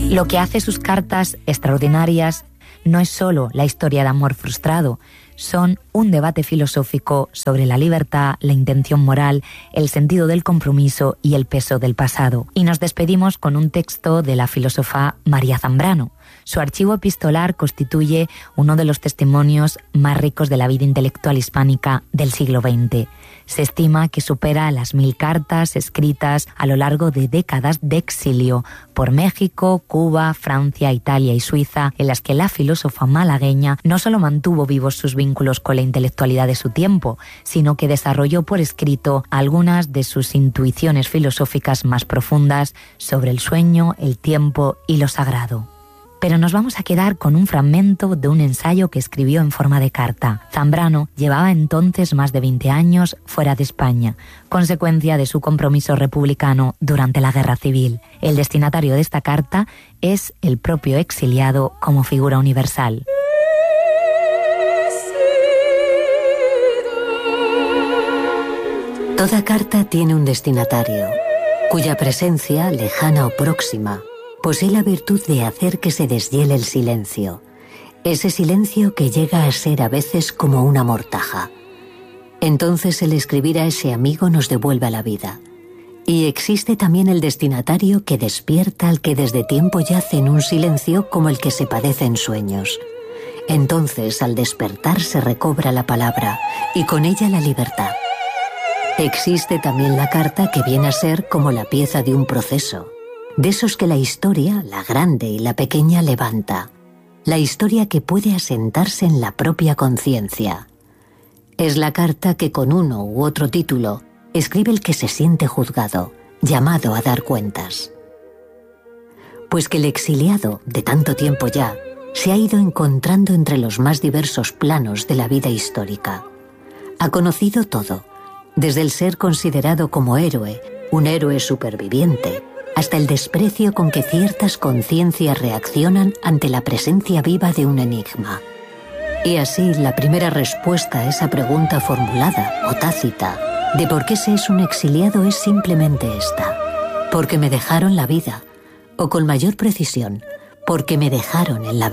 Lo que hace sus cartas extraordinarias no es solo la historia de amor frustrado, son un debate filosófico sobre la libertad, la intención moral, el sentido del compromiso y el peso del pasado. Y nos despedimos con un texto de la filósofa María Zambrano. Su archivo epistolar constituye uno de los testimonios más ricos de la vida intelectual hispánica del siglo XX. Se estima que supera las 1000 cartas escritas a lo largo de décadas de exilio por México, Cuba, Francia, Italia y Suiza, en las que la filósofa malagueña no solo mantuvo vivos sus vínculos con la intelectualidad de su tiempo, sino que desarrolló por escrito algunas de sus intuiciones filosóficas más profundas sobre el sueño, el tiempo y lo sagrado. Pero nos vamos a quedar con un fragmento de un ensayo que escribió en forma de carta. Zambrano llevaba entonces más de 20 años fuera de España, consecuencia de su compromiso republicano durante la Guerra Civil. El destinatario de esta carta es el propio exiliado como figura universal. Toda carta tiene un destinatario, cuya presencia, lejana o próxima, posee la virtud de hacer que se deshiele el silencio, ese silencio que llega a ser a veces como una mortaja. Entonces el escribir a ese amigo nos devuelve a la vida. Y existe también el destinatario que despierta al que desde tiempo yace en un silencio como el que se padece en sueños. Entonces al despertar se recobra la palabra y con ella la libertad. Existe también la carta que viene a ser como la pieza de un proceso, de esos que la historia, la grande y la pequeña, levanta. La historia que puede asentarse en la propia conciencia. Es la carta que con uno u otro título escribe el que se siente juzgado, llamado a dar cuentas. Pues que el exiliado, de tanto tiempo ya, se ha ido encontrando entre los más diversos planos de la vida histórica. Ha conocido todo, desde el ser considerado como héroe, un héroe superviviente, hasta el desprecio con que ciertas conciencias reaccionan ante la presencia viva de un enigma. Y así la primera respuesta a esa pregunta formulada o tácita de por qué se es un exiliado es simplemente esta: porque me dejaron la vida, o con mayor precisión, porque me dejaron en la vida.